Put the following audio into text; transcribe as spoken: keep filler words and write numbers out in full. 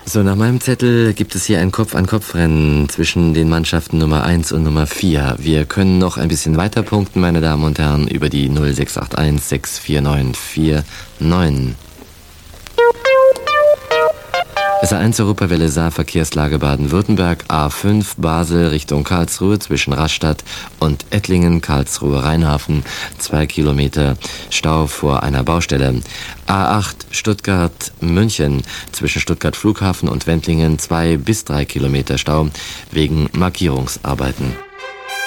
So, nach meinem Zettel gibt es hier ein Kopf-an-Kopf-Rennen zwischen den Mannschaften Nummer eins und Nummer vier. Wir können noch ein bisschen weiter punkten, meine Damen und Herren, über die null sechs acht eins sechs vier neun vier neun. S A eins Europawelle Saar, Verkehrslage Baden-Württemberg, A fünf Basel Richtung Karlsruhe zwischen Rastatt und Ettlingen, Karlsruhe Rheinhafen, zwei Kilometer Stau vor einer Baustelle. A acht Stuttgart München zwischen Stuttgart Flughafen und Wendlingen, zwei bis drei Kilometer Stau wegen Markierungsarbeiten.